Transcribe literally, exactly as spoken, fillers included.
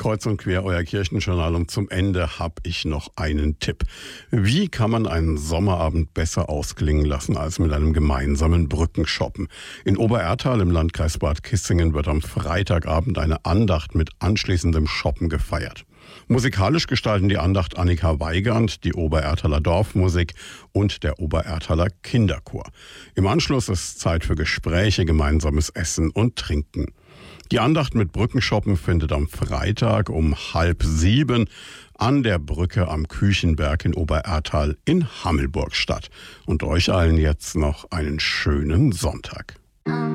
Kreuz und quer, euer Kirchenjournal, und zum Ende habe ich noch einen Tipp. Wie kann man einen Sommerabend besser ausklingen lassen als mit einem gemeinsamen Brückenshoppen? In Obererthal im Landkreis Bad Kissingen wird am Freitagabend eine Andacht mit anschließendem Shoppen gefeiert. Musikalisch gestalten die Andacht Annika Weigand, die Obererthaler Dorfmusik und der Obererthaler Kinderchor. Im Anschluss ist Zeit für Gespräche, gemeinsames Essen und Trinken. Die Andacht mit Brückenshoppen findet am Freitag um halb sieben an der Brücke am Küchenberg in Obererthal in Hammelburg statt. Und euch allen jetzt noch einen schönen Sonntag.